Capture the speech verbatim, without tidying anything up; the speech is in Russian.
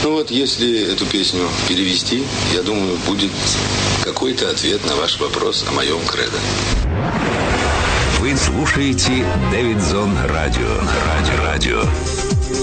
Ну вот, если эту песню перевести, я думаю, будет какой-то ответ на ваш вопрос о моем кредо. Вы слушаете Дэвидсон Радио. Радио. Радио.